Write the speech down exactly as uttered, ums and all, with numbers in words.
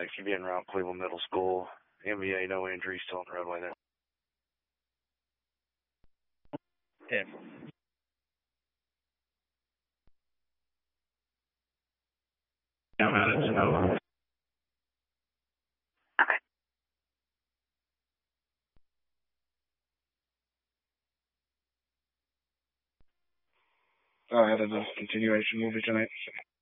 sixty being around Cleveland Middle School. M B A, no injuries, still on the roadway there. ten. Yeah, man, it's no. I had a continuation movie tonight.